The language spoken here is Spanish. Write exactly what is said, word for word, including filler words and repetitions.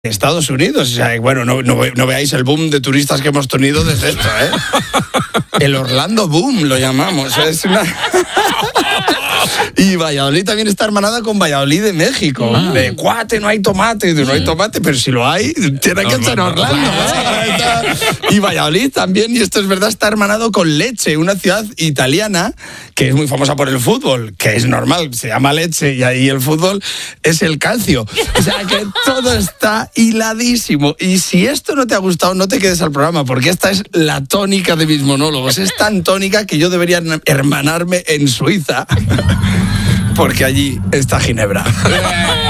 Estados Unidos. O sea, bueno, no, no, no veáis el boom de turistas que hemos tenido desde esto, ¿eh? El Orlando Boom lo llamamos. Es una... Y Valladolid también está hermanada con Valladolid de México. Ah. De cuate, no hay tomate. De, no hay tomate, pero si lo hay, tiene que ser Orlando. ¿no? Y Valladolid también, y esto es verdad, está hermanado con Lecce, una ciudad italiana que es muy famosa por el fútbol, que es normal, se llama Lecce y ahí el fútbol es el calcio. O sea que todo está hiladísimo. Y si esto no te ha gustado, no te quedes al programa, porque esta es la tónica de mis monólogos. Es tan tónica que yo debería hermanarme en Suiza. Porque allí está Ginebra.